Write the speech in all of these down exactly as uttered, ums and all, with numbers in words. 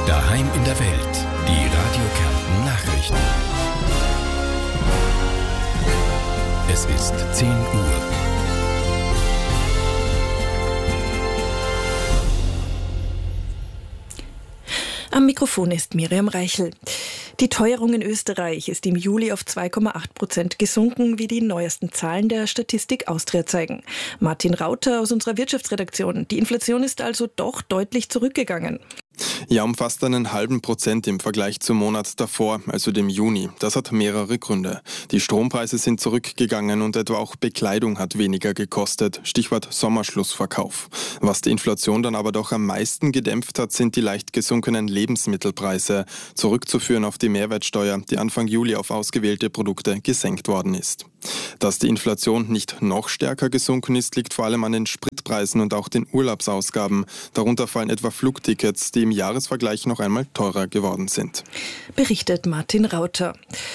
Daheim in der Welt. Die Radio Kärnten Nachrichten. Es ist zehn Uhr. Am Mikrofon ist Miriam Reichel. Die Teuerung in Österreich ist im Juli auf zwei Komma acht Prozent gesunken, wie die neuesten Zahlen der Statistik Austria zeigen. Martin Rauter aus unserer Wirtschaftsredaktion. Die Inflation ist also doch deutlich zurückgegangen. Ja, um fast einen halben Prozent im Vergleich zum Monat davor, also dem Juni. Das hat mehrere Gründe. Die Strompreise sind zurückgegangen und etwa auch Bekleidung hat weniger gekostet. Stichwort Sommerschlussverkauf. Was die Inflation dann aber doch am meisten gedämpft hat, sind die leicht gesunkenen Lebensmittelpreise. Zurückzuführen auf die Mehrwertsteuer, die Anfang Juli auf ausgewählte Produkte gesenkt worden ist. Dass die Inflation nicht noch stärker gesunken ist, liegt vor allem an den Spritpreisen und auch den Urlaubsausgaben. Darunter fallen etwa Flugtickets, die im Jahresvergleich noch einmal teurer geworden sind. Berichtet Martin Rauter.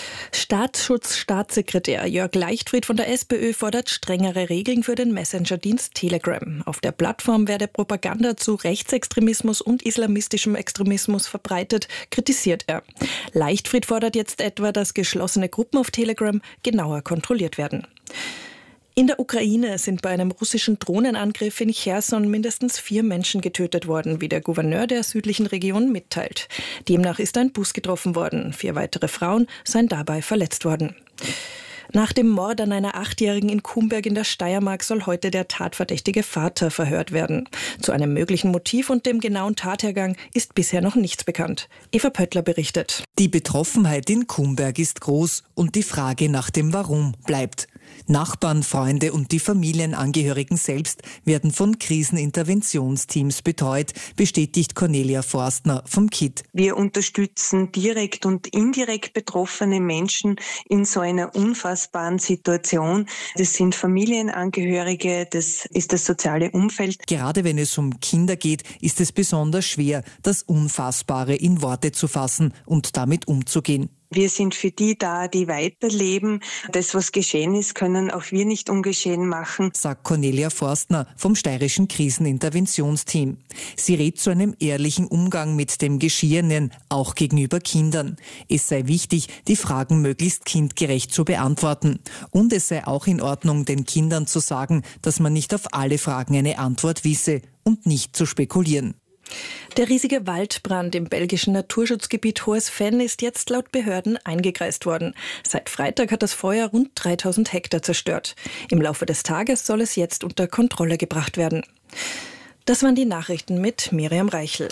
Staatsschutzstaatssekretär Jörg Leichtfried von der SPÖ fordert strengere Regeln für den Messenger-Dienst Telegram. Auf der Plattform werde Propaganda zu Rechtsextremismus und islamistischem Extremismus verbreitet, kritisiert er. Leichtfried fordert jetzt etwa, dass geschlossene Gruppen auf Telegram genauer kontrolliert werden. In der Ukraine sind bei einem russischen Drohnenangriff in Cherson mindestens vier Menschen getötet worden, wie der Gouverneur der südlichen Region mitteilt. Demnach ist ein Bus getroffen worden. Vier weitere Frauen seien dabei verletzt worden. Nach dem Mord an einer Achtjährigen in Kumberg in der Steiermark soll heute der tatverdächtige Vater verhört werden. Zu einem möglichen Motiv und dem genauen Tathergang ist bisher noch nichts bekannt. Eva Pöttler berichtet. Die Betroffenheit in Kumberg ist groß und die Frage nach dem Warum bleibt. Nachbarn, Freunde und die Familienangehörigen selbst werden von Kriseninterventionsteams betreut, bestätigt Cornelia Forstner vom K I T. Wir unterstützen direkt und indirekt betroffene Menschen in so einer unfassbaren Situation. Das sind Familienangehörige, das ist das soziale Umfeld. Gerade wenn es um Kinder geht, ist es besonders schwer, das Unfassbare in Worte zu fassen und damit umzugehen. Wir sind für die da, die weiterleben. Das, was geschehen ist, können auch wir nicht ungeschehen machen, sagt Cornelia Forstner vom steirischen Kriseninterventionsteam. Sie rät zu einem ehrlichen Umgang mit dem Geschehenen, auch gegenüber Kindern. Es sei wichtig, die Fragen möglichst kindgerecht zu beantworten. Und es sei auch in Ordnung, den Kindern zu sagen, dass man nicht auf alle Fragen eine Antwort wisse und nicht zu spekulieren. Der riesige Waldbrand im belgischen Naturschutzgebiet Hohes Venn ist jetzt laut Behörden eingekreist worden. Seit Freitag hat das Feuer rund dreitausend Hektar zerstört. Im Laufe des Tages soll es jetzt unter Kontrolle gebracht werden. Das waren die Nachrichten mit Miriam Reichel.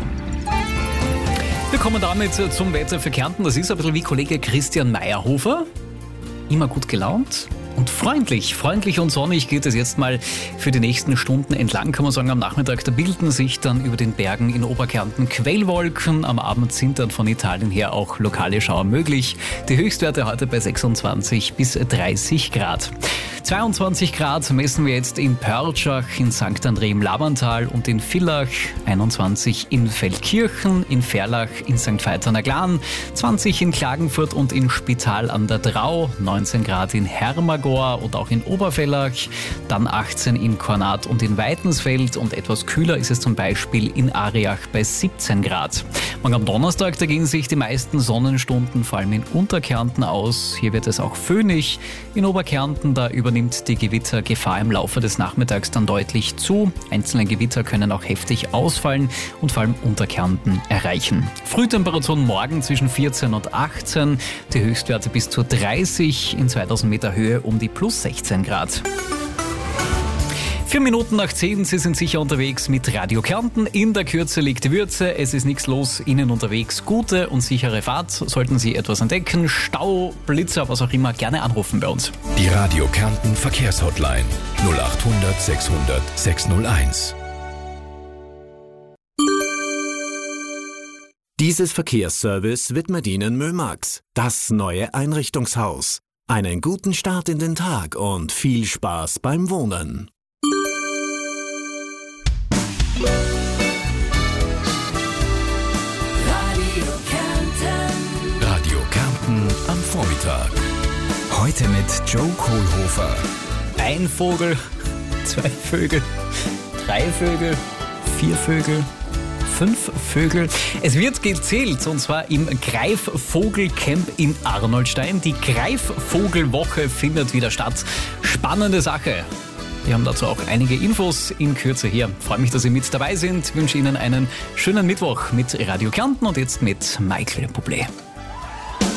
Wir kommen damit zum Wetter für Kärnten. Das ist ein bisschen wie Kollege Christian Meyerhofer. Immer gut gelaunt. Und freundlich, freundlich und sonnig geht es jetzt mal für die nächsten Stunden entlang, kann man sagen. Am Nachmittag, da bilden sich dann über den Bergen in Oberkärnten Quellwolken. Am Abend sind dann von Italien her auch lokale Schauer möglich. Die Höchstwerte heute bei sechsundzwanzig bis dreißig Grad. zweiundzwanzig Grad messen wir jetzt in Pörtschach, in Sankt André im Labantal und in Villach, einundzwanzig in Feldkirchen, in Verlach, in Sankt Veit an der Glan, zwanzig in Klagenfurt und in Spital an der Drau, neunzehn Grad in Hermagor und auch in Obervellach, dann achtzehn in Kornat und in Weitensfeld und etwas kühler ist es zum Beispiel in Ariach bei siebzehn Grad. Morgen am Donnerstag, da gehen sich die meisten Sonnenstunden vor allem in Unterkärnten aus. Hier wird es auch föhnig. In Oberkärnten, da übernimmt die Gewittergefahr im Laufe des Nachmittags dann deutlich zu. Einzelne Gewitter können auch heftig ausfallen und vor allem Unterkärnten erreichen. Frühtemperaturen morgen zwischen vierzehn und achtzehn, die Höchstwerte bis zu dreißig, in zweitausend Meter Höhe um die plus sechzehn Grad. Vier Minuten nach zehn, Sie sind sicher unterwegs mit Radio Kärnten. In der Kürze liegt die Würze, es ist nichts los, Ihnen unterwegs gute und sichere Fahrt. Sollten Sie etwas entdecken, Stau, Blitzer, was auch immer, gerne anrufen bei uns. Die Radio Kärnten Verkehrshotline null acht hundert sechshundert sechshunderteins. Dieses Verkehrsservice widmet Ihnen Mömax, das neue Einrichtungshaus. Einen guten Start in den Tag und viel Spaß beim Wohnen. Radio Kärnten. Radio Kärnten am Vormittag. Heute mit Joe Kohlhofer. Ein Vogel, zwei Vögel, drei Vögel, vier Vögel, Fünf Vögel. Es wird gezählt, und zwar im Greifvogelcamp in Arnoldstein. Die Greifvogelwoche findet wieder statt. Spannende Sache. Wir haben dazu auch einige Infos in Kürze hier. Freue mich, dass Sie mit dabei sind. Ich wünsche Ihnen einen schönen Mittwoch mit Radio Kärnten und jetzt mit Michael Bublé.